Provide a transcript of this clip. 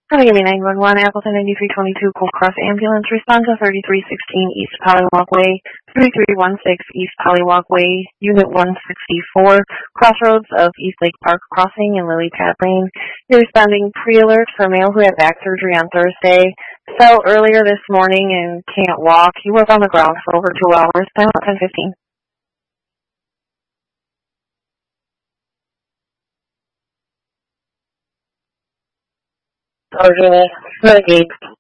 Miami 911, Appleton 9322, Cold Cross Ambulance, respond to 3316 East Pollywalk Way, 3316 East Pollywalk Way, Unit 164, crossroads of East Lake Park Crossing and Lily Pad Lane. You're responding pre-alert for a male who had back surgery on Thursday, fell earlier this morning and can't walk. He was on the ground for over 2 hours, time 10:15. Roger that. Renegade.